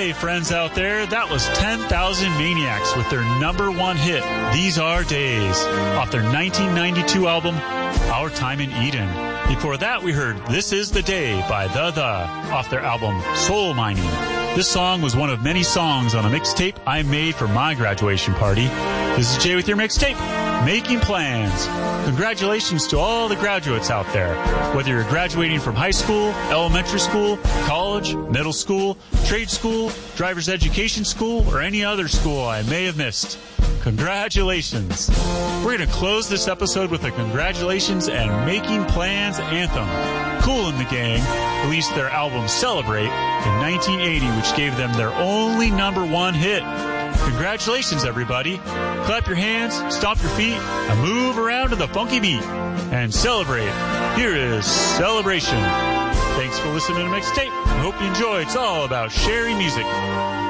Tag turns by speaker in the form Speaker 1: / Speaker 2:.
Speaker 1: Hey, friends out there, that was 10,000 Maniacs with their number one hit, These Are Days, off their 1992 album, Our Time in Eden. Before that, we heard This Is the Day by The, off their album, Soul Mining. This song was one of many songs on a mixtape I made for my graduation party. This is Jay with your mixtape, Making Plans. Congratulations to all the graduates out there. Whether you're graduating from high school, elementary school, college, middle school, trade school, driver's education school, or any other school I may have missed. Congratulations. We're going to close this episode with a congratulations and Making Plans anthem. Kool and the Gang released their album Celebrate in 1980, which gave them their only number one hit. Congratulations, everybody. Clap your hands, stomp your feet, and move around to the funky beat. And celebrate. Here is Celebration. Thanks for listening to Mixtape. I hope you enjoy. It's all about sharing music.